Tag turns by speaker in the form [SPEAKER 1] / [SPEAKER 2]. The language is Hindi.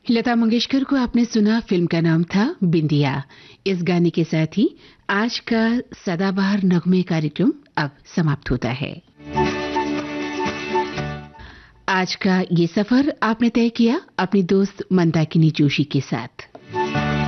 [SPEAKER 1] लता मंगेशकर को आपने सुना, फिल्म का नाम था बिंदिया। इस गाने के साथ ही आज का सदाबहार नगमे कार्यक्रम अब समाप्त होता है। आज का ये सफर आपने तय किया अपनी दोस्त मंदाकिनी जोशी के साथ।